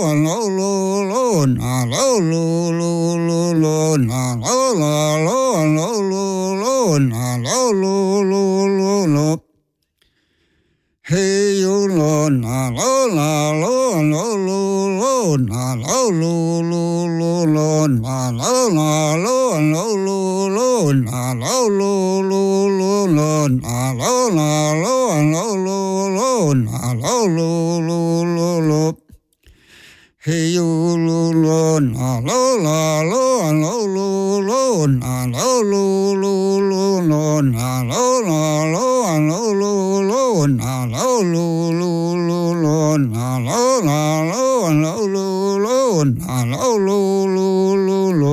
lo lo lo na lo lo lo lo lo na lo la lo lo lo lo na lo lo lo lo lo. Hey yo lo na lo la lo lo lo lo na lo lo lo lo lo na lo la lo lo lo lo na lo lo lo lo lo na lo la lo lo lo lo na lo lo lo lo lo. Hey yo lo lo na lo la lo lo lo lo na lo lo lo lo lo na lo la lo lo lo lo na lo lo lo lo lo na lo la lo lo lo lo na lo lo lo lo lo.